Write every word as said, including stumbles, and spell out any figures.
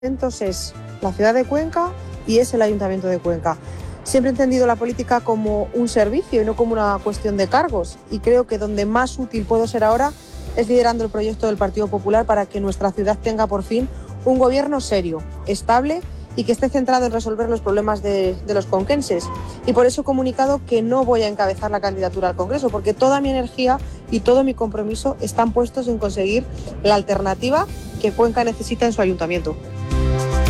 Es la ciudad de Cuenca y es el Ayuntamiento de Cuenca. Siempre he entendido la política como un servicio y no como una cuestión de cargos, y creo que donde más útil puedo ser ahora es liderando el proyecto del Partido Popular para que nuestra ciudad tenga por fin un gobierno serio, estable y que esté centrado en resolver los problemas de, de los conquenses. Y por eso he comunicado que no voy a encabezar la candidatura al Congreso, porque toda mi energía y todo mi compromiso están puestos en conseguir la alternativa que Cuenca necesita en su ayuntamiento.